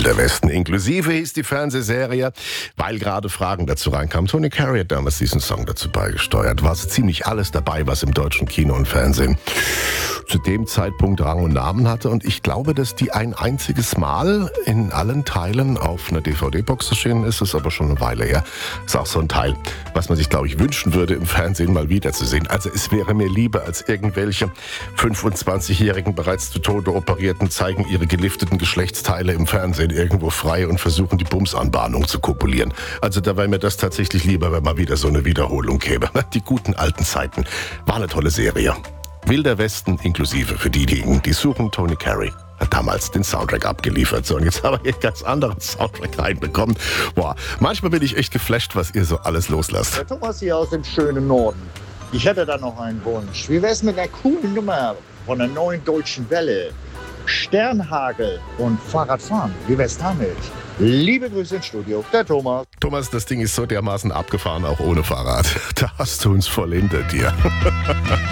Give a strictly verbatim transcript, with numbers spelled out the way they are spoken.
Wilder Westen inklusive hieß die Fernsehserie, weil gerade Fragen dazu reinkamen. Tony Carey hat damals diesen Song dazu beigesteuert. War so ziemlich alles dabei, was im deutschen Kino und Fernsehen zu dem Zeitpunkt Rang und Namen hatte. Und ich glaube, dass die ein einziges Mal in allen Teilen auf einer D V D-Box erschienen ist. Ist aber schon eine Weile her. Ist auch so ein Teil, was man sich, glaube ich, wünschen würde, im Fernsehen mal wiederzusehen. Also es wäre mir lieber, als irgendwelche fünfundzwanzigjährigen bereits zu Tode operierten zeigen ihre gelifteten Geschlechtsteile im Fernsehen irgendwo frei und versuchen, die Bumsanbahnung zu kopulieren. Also da wäre mir das tatsächlich lieber, wenn mal wieder so eine Wiederholung käme. Die guten alten Zeiten. War eine tolle Serie. Wilder Westen inklusive für diejenigen, die suchen. Tony Carey hat damals den Soundtrack abgeliefert. So, und jetzt haben wir hier einen ganz anderen Soundtrack reinbekommen. Boah, manchmal bin ich echt geflasht, was ihr so alles loslasst. Der Thomas hier aus dem schönen Norden. Ich hätte da noch einen Wunsch. Wie wär's mit einer coolen Nummer von der neuen Deutschen Welle? Sternhagel und Fahrradfahren. Wie wär's damit? Liebe Grüße ins Studio, der Thomas. Thomas, das Ding ist so dermaßen abgefahren, auch ohne Fahrrad. Da hast du uns voll hinter dir.